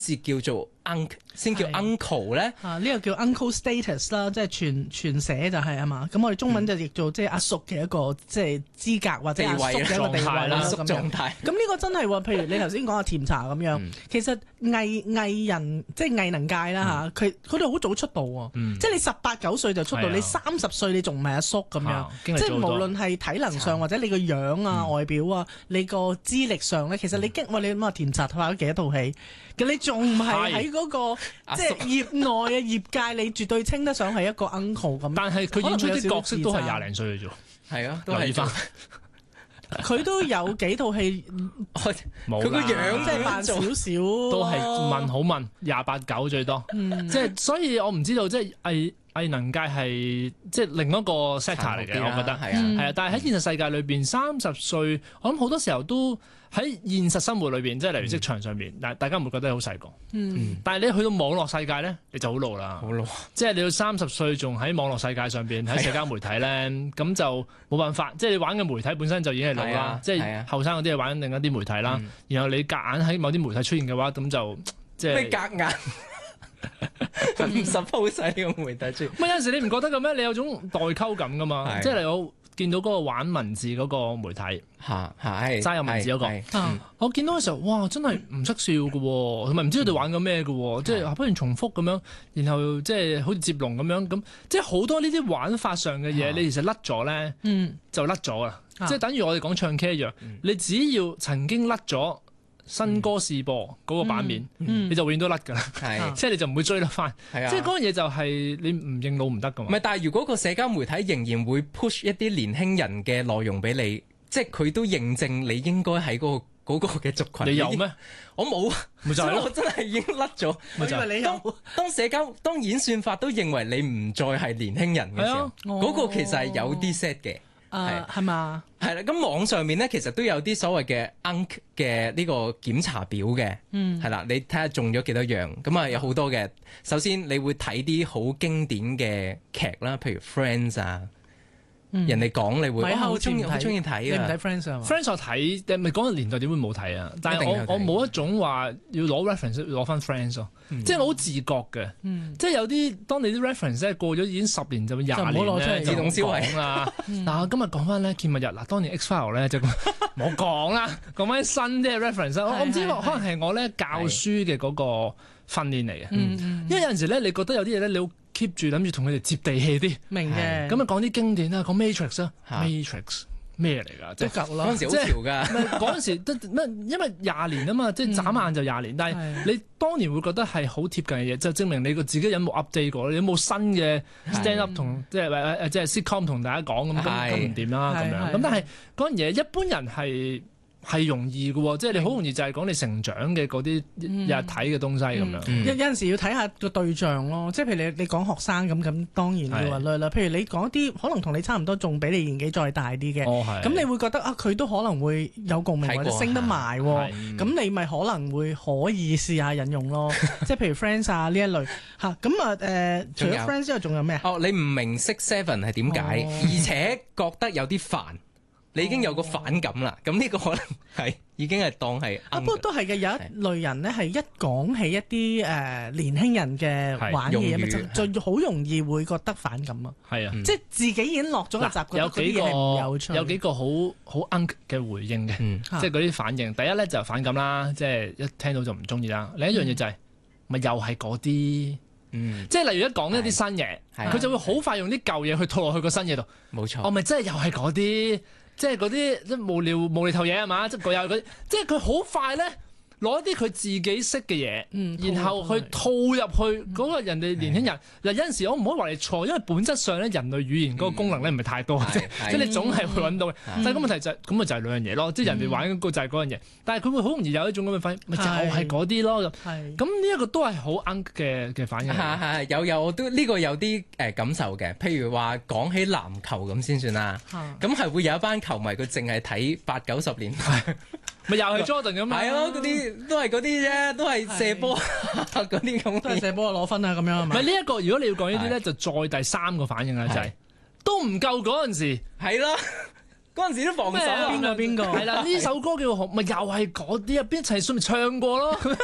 至叫做 uncle 先叫 uncle 咧？ 呢個叫 uncle status 啦，即係全寫就係啊嘛。咁我哋中文就譯做即係阿叔嘅一個即係資格或者阿叔嘅一個地位啦。 阿叔狀態。 咁呢個真係喎，譬如你頭先講阿甜茶咁樣，其實藝人即係藝能界啦嚇，佢哋好早出道喎，即係你18、9歲就出道，你30歲你仲唔係阿叔咁樣，即係無論係體能上或者你個樣啊、外表啊、你個資歷上咧，其實你你諗下甜茶拍咗幾多套戲，咁你仲唔係喺嗰個即係業內嘅業界，你絕對稱得上係一個 uncle 咁。 但係佢演出啲角色都係20零歲嘅啫。 係啊，都係翻。 佢都有幾套戲， 佢個樣即係慢少少， 都係問好問28、9最多。即係所以我唔知道，即係藝能界係即係另一個 sector 嚟嘅，我覺得係啊。但係喺現實世界裏邊，30歲，我諗好多時候都喺現實生活裏邊，即係例如職場上邊，但大家唔會覺得好細個。但係你去到網絡世界咧，你就好老啦。好老，即係你要30歲仲喺網絡世界上邊，喺社交媒體咧，咁就冇辦法。即係你玩嘅媒體本身就已經係老啦。即係後生嗰啲係玩另一啲媒體啦。然後你夾硬喺某啲媒體出現嘅話，咁就即係。咩夾硬？唔suppose喺呢個媒體出現。有陣時你唔覺得嘅咩？你有種代溝感噶嘛？即係你我見到嗰個玩文字嗰個媒體，齋有文字嗰個，我見到嘅時候，哇！真係唔識笑嘅喎，同埋唔知佢哋玩緊咩嘅喎，即係不斷重複咁樣，然後即係好似接龍咁樣，咁即係好多呢啲玩法上嘅嘢，你其實甩咗咧，就甩咗啦。即係等於我哋講唱 K 一樣，你只要曾經甩咗新歌試播嗰個版面，你就永遠都甩㗎啦，即係你就唔會追得翻。即係嗰樣嘢就係你唔認老唔得㗎嘛。 唔係，但係如果個社交媒體仍然會 push 一啲年輕人嘅內容俾你，即係佢都認證你應該喺嗰個嘅族群。 你有咩？ 我冇， 咪就係咯， 我真係已經甩咗。 我以為你有。 當演算法都認為你唔再係年輕人嘅時候，嗰個其實係有啲 set 嘅。 係嘛？ 係啦，咁網上面咧，其實都有啲所謂嘅 unc 嘅呢個檢查表嘅，係啦，你睇下中咗幾多樣，咁啊有好多嘅。首先你會睇啲好經典嘅劇啦，譬如 Friends 啊。人哋講你會好中意睇啊！ 你唔睇 Friends 啊嘛 ？Friends 我睇，咪嗰個年代點會冇睇啊？但係我冇一種話要攞 reference 攞翻 Friends 咯，即係我好自覺嘅。即係有啲當你啲 reference 咧過咗已經10年就20年咧， 自動銷毀啦。嗱，今日講翻咧見物日嗱，當年 X File 咧就冇講啦，講翻新啲嘅 reference。我唔知可能係我咧教書嘅嗰個訓練嚟嘅，因為有陣時咧你覺得有啲嘢咧你 keep 住諗住同佢哋接地氣啲， 明嘅。 咁啊講啲經典啦，講 Matrix 啊 ，Matrix 咩嚟㗎？ 即係舊啦， 嗰陣時好潮㗎。 嗰陣時得咩？因為20年啊嘛，即係眨眼就20年。但係你當年會覺得係好貼近嘅嘢，就證明你個自己有冇 update 過，你有冇新嘅 stand up 同即係sitcom 同大家講咁唔掂啦咁樣。咁但係嗰樣嘢一般人係容易嘅喎，即係你好容易就係講你成長嘅嗰啲日睇嘅東西咁樣。 有陣時要睇下個對象咯，即係譬如你講學生咁當然要話啦。譬如你講一啲可能同你差唔多，仲比你年紀再大啲嘅，咁你會覺得啊，佢都可能會有共鳴或者升得埋喎。咁你咪可能會可以試下引用咯。即係譬如 Friends 啊呢一類嚇。咁啊除咗 Friends 之外，仲有咩？ 你唔明識 Seven 係點解，而且覺得有啲煩。你已經有個反感啦，咁呢個可能係已經係當係。不過都係嘅，有一類人咧係一講起一啲年輕人嘅玩嘢就好容易會覺得反感啊。係啊，即係自己已經落咗個習慣， 有幾個好 unc 嘅回應嘅，即係嗰啲反應。第一咧就反感啦，即係一聽到就唔中意啦。另一樣嘢就係咪又係嗰啲，即係例如一講一啲新嘢，佢就會好快用啲舊嘢去套落去個新嘢度。冇錯，我咪真係又係嗰啲。即係嗰啲即係無厘頭嘢係嘛？即係嗰啲，即係佢好快咧攞一啲佢自己識嘅嘢，然後去套入去嗰個人哋年輕人。嗱有陣時我唔可以話你錯，因為本質上咧人類語言嗰個功能咧唔係太多嘅啫，即係你總係會揾到嘅。但係個問題就係咁就係兩樣嘢咯，即係人哋玩嗰個就係嗰樣嘢，但係佢會好容易有一種咁嘅反應，咪就係嗰啲咯咁。咁呢一個都係好 unc 嘅反應。有我都呢個有啲感受嘅，譬如話講起籃球咁先算啦，咁係會有一班球迷佢淨係睇80、90年代。咪又係 Jordan 咁啊！係咯，嗰啲都係嗰啲啫，都係射波嗰啲咁。都係射波攞分啊咁樣係咪？唔係呢一個，如果你要講呢啲咧，就再第三個反應啦，就係都唔夠嗰陣時。係咯，嗰陣時都防守邊個？係啦，呢首歌叫咪又係嗰啲啊？邊一齊咪唱過咯？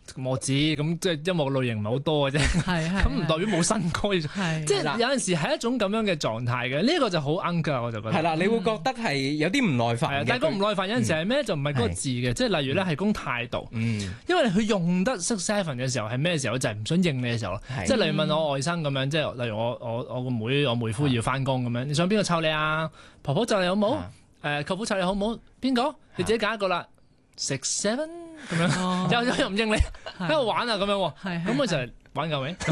我知，咁即係音樂類型唔係好多嘅啫，咁唔代表冇新歌，即係有陣時係一種咁樣嘅狀態嘅，呢個就好 uncle 我就覺得。 係啦，你會覺得係有啲唔耐煩嘅。 但係個唔耐煩有陣時係咩？就唔係嗰個字嘅，即係例如咧係講態度。因為佢用得識 seven 嘅時候係咩時候？就係唔想應你嘅時候。即係例如問我外甥咁樣，即係例如我個妹我妹夫要翻工咁樣，你想邊個湊你啊？婆婆湊你好冇？舅父湊你好冇？邊個？你自己揀一個啦。6 7咁樣，又唔應你，喺度玩啊咁樣喎，咁我就係玩夠未？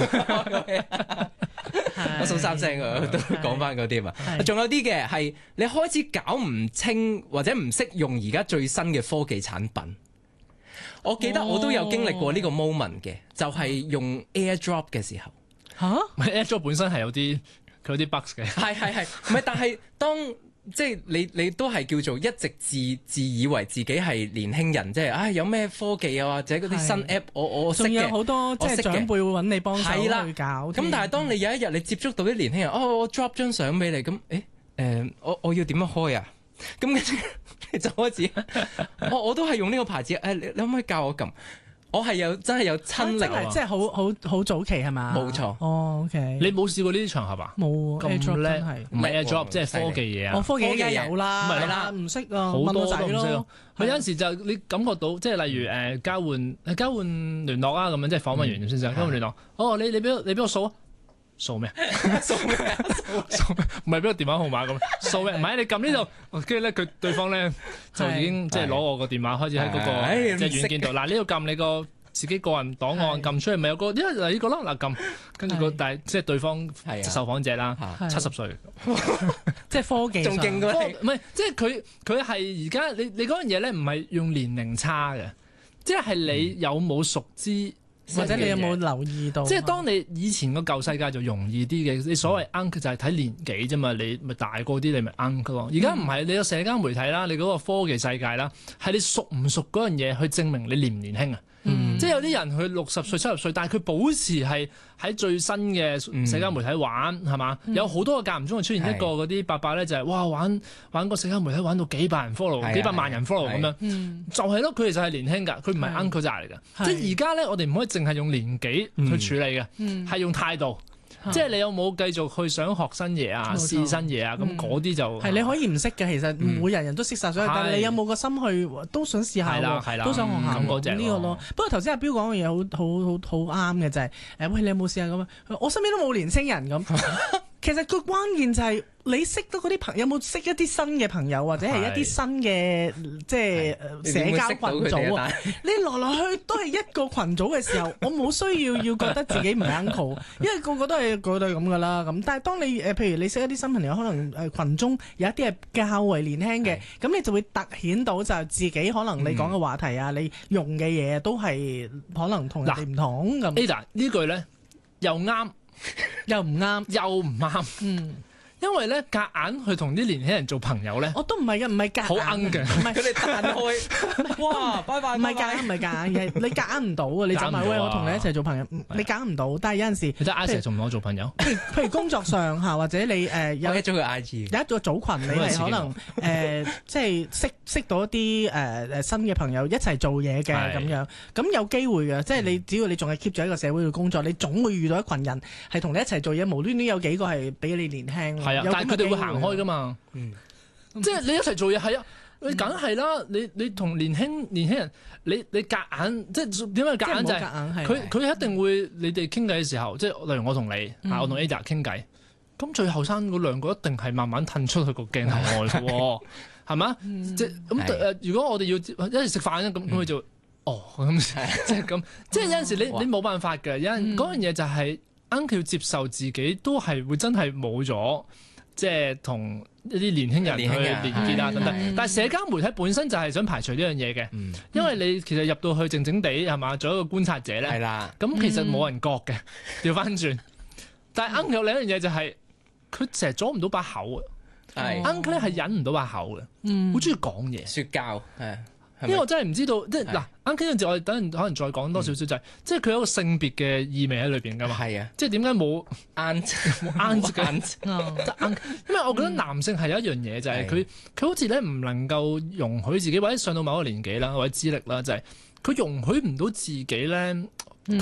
我數3聲都講翻嗰啲嘛。仲有啲嘅係你開始搞唔清或者唔識用而家最新嘅科技產品。我記得我都有經歷過呢個 moment 嘅，就係用 AirDrop 嘅時候。 嚇？AirDrop 本身係有啲 bugs 嘅。係， 唔係，但係當即係你都係叫做一直自以為自己係年輕人，即係有咩科技啊或者嗰啲新 app 我識嘅， 仲有好多即係長輩會揾你幫手去搞。 咁但係當你有一日你接觸到啲年輕人，我 drop 張相俾你，咁我要點樣開啊？咁跟住你就開始，我都係用呢個牌子，你可唔可以教我撳？我係真係有親歷， 即係好早期係嘛？ 冇錯。 OK。 你冇試過呢啲場合啊？ 冇咁叻，唔係 AirDrop，即係科技嘢啊！ 科技梗係有啦， 係啦， 唔識啊， 好多都唔識咯。 佢有陣時就你感覺到，即係例如交換聯絡啊咁樣，即係訪問完先生交換聯絡。你俾我數啊？數咩？數咩？唔係俾個電話號碼咁。數咩？唔係你撳呢度，跟住咧佢對方咧就已經即係攞我個電話開始喺嗰個即係軟件度。嗱，呢度撳你個自己個人檔案撳出嚟，咪有個因為嗱呢個咯，嗱撳跟住但係即係對方受訪者啦，70歲， 即係科技仲勁過你。 唔係即係佢係而家你嗰樣嘢咧，唔係用年齡差嘅，即係你有冇熟知。 或者你有冇留意到？ 即係當你以前個舊世界就容易啲嘅，你所謂 uncle 就係睇年紀啫嘛，你咪大個啲你咪 uncle 咯。而家唔係，你個社交媒體啦，你嗰個科技世界啦，係你熟唔熟嗰樣嘢去證明你年唔年輕啊？即係有啲人佢60歲70歲，但係佢保持係喺最新嘅社交媒體玩係嘛？有好多個間唔中出現一個嗰啲伯伯咧，就係哇玩個社交媒體玩到幾百人 follow，幾百萬人 follow 咁樣，就係咯，佢其實係年輕㗎，佢唔係 uncle 仔嚟㗎。即係而家咧，我哋唔可以淨係用年紀去處理嘅，係用態度。即係你有冇繼續去想學新嘢啊、試新嘢啊？咁嗰啲就係你可以唔識嘅，其實唔會人人都識晒所有，但係你有冇個心去都想試下喎，都想學下喎，呢個咯。不過頭先阿標講嘅嘢好啱嘅就係喂，你有冇試下咁啊？我身邊都冇年青人咁。其實個關鍵就係你識到嗰啲朋友，有冇識一啲新嘅朋友，或者係一啲新嘅即係社交群組啊？你來去都係一個群組嘅時候，我冇需要覺得自己唔係 uncle， 因為個個都係咁噶啦。咁但係當你譬如你識一啲新朋友，可能群中有一啲係較為年輕嘅，咁你就會突顯到就係自己可能你講嘅話題啊，你用嘅嘢都係可能同人哋唔同咁。 Ada 呢句咧又啱。 又唔啱， 又唔啱。因為咧夾硬去同啲年輕人做朋友咧， 我都唔係嘅，唔係夾硬， 好奀嘅， 唔係佢哋彈開，哇，拜拜， 唔係夾硬，唔係夾硬嘅，你夾硬唔到啊！你就咪喂我同你一齊做朋友，你夾唔到。但係有陣時， 你得 I 成仲同我做朋友， 譬如工作上嚇，或者你有一組嘅 IG， 有一個組群，你係可能即係識到一啲新嘅朋友一齊做嘢嘅咁樣，咁有機會嘅，即係你只要你仲係 keep 住喺個社會度工作，你總會遇到一群人係同你一齊做嘢，無端端有幾個係比你年輕， 係啊，但係佢哋會行開噶嘛，即係你一齊做嘢係啊，你梗係啦，你同年輕人，你夾硬，即係點樣夾硬就係佢一定會你哋傾偈嘅時候，即係例如我同你我同 Ada 傾偈，咁最後生嗰兩個一定係慢慢褪出去個鏡頭外嘅喎，係嘛？即係咁如果我哋要一齊食飯咧，咁佢就咁即係咁，即係有陣時你冇辦法嘅，有陣嗰樣嘢就係硬要接受自己都係會真係冇咗。即係同一啲年輕人去連結啊等等，但係社交媒體本身就係想排除呢樣嘢嘅，因為你其實入到去靜靜地係嘛，做一個觀察者咧，係啦，咁其實冇人覺嘅，調翻轉。但係 Uncle 有另一樣嘢就係佢成日阻唔到把口啊，Uncle 咧係忍唔到把口嘅，好中意講嘢， 説教係。 因為我真係唔知道，即係嗱，Uncle 呢陣時我哋等陣可能再講多少少就係，即係佢有個性別嘅意味喺裏邊㗎嘛。係啊，即係點解冇 aunt 嘅？因為我覺得男性係有一樣嘢就係佢好似咧唔能夠容許自己或者上到某個年紀啦或者資歷啦，就係佢容許唔到自己咧